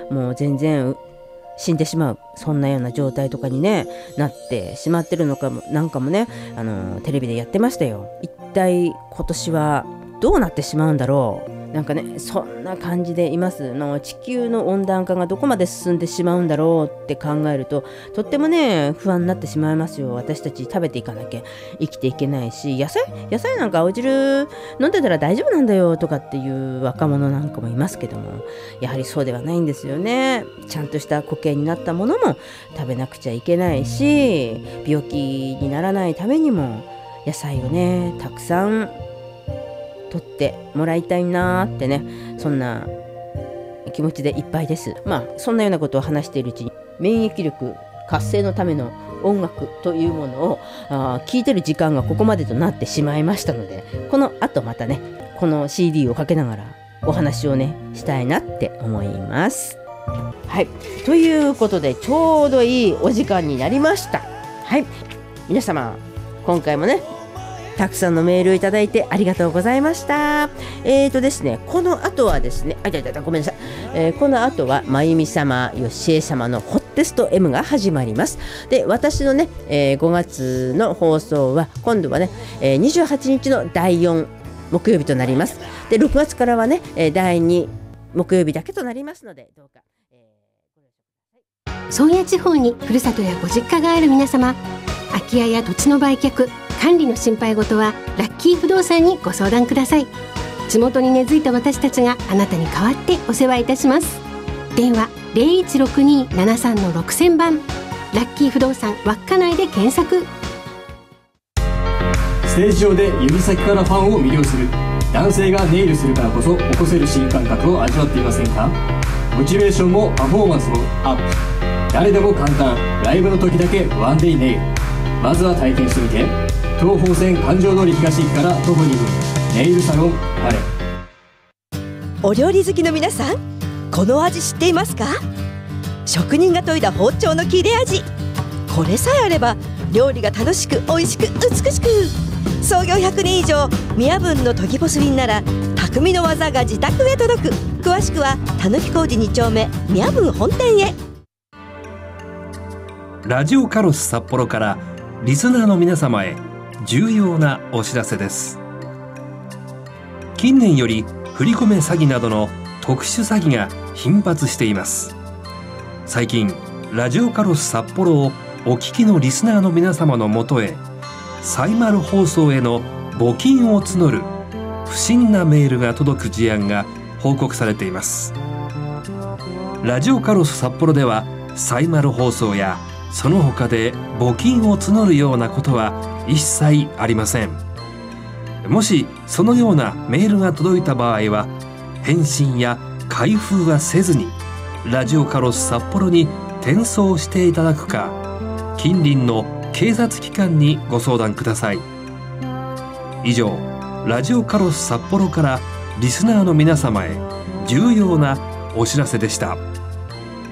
もう全然死んでしまう、そんなような状態とかにねなってしまってるのかも、なんかもねテレビでやってましたよ。一体今年はどうなってしまうんだろう。なんかねそんな感じでいますの。地球の温暖化がどこまで進んでしまうんだろうって考えると、とってもね不安になってしまいますよ。私たち食べていかなきゃ生きていけないし、野菜なんか青汁飲んでたら大丈夫なんだよとかっていう若者なんかもいますけども、やはりそうではないんですよね。ちゃんとした固形になったものも食べなくちゃいけないし、病気にならないためにも野菜をねたくさん取ってもらいたいなーってね、そんな気持ちでいっぱいです。そんなようなことを話しているうちに、免疫力活性のための音楽というものを聴いてる時間がここまでとなってしまいましたので、この後またねこの CD をかけながらお話をねしたいなって思います。はい、ということでちょうどいいお時間になりました。はい、皆様今回もねたくさんのメールをいただいてありがとうございました。ですね、この後はですね、ごめんなさい。この後はまゆみ様、よしえ様のホッテスト M が始まります。で、私のね、5月の放送は今度はね、28日の第4木曜日となります。で、6月からはね、第2木曜日だけとなりますので、どうか。 宗谷地方にふるさとやご実家がある皆様、空き家や土地の売却、管理の心配事はラッキー不動産にご相談ください。地元に根付いた私たちがあなたに代わってお世話いたします。電話 0162-73-6000 番、ラッキー不動産稚内で検索。 ステージ上で指先からファンを魅了する男性がネイルするからこそ起こせる新感覚を味わっていませんか？モチベーションもパフォーマンスもアップ。誰でも簡単、ライブの時だけワンデイネイル。まずは体験してみて。東宝線環状通り東駅から徒歩2分、ネイルサロンパレ。 お料理好きの皆さん、この味知っていますか？職人が研いだ包丁の切れ味、これさえあれば料理が楽しく美味しく美しく。創業100年以上、宮文の研ぎポスリンなら匠の技が自宅へ届く。詳しくはたぬき工事2丁目宮文本店へ。 ラジオカロス札幌からリスナーの皆様へ重要なお知らせです。近年より振り込め詐欺などの特殊詐欺が頻発しています。最近ラジオカロス札幌をお聞きのリスナーの皆様のもとへ、サイマル放送への募金を募る不審なメールが届く事案が報告されています。ラジオカロス札幌ではサイマル放送やその他で募金を募るようなことは一切ありません。もしそのようなメールが届いた場合は、返信や開封はせずにラジオカロス札幌に転送していただくか、近隣の警察機関にご相談ください。以上、ラジオカロス札幌からリスナーの皆様へ重要なお知らせでした。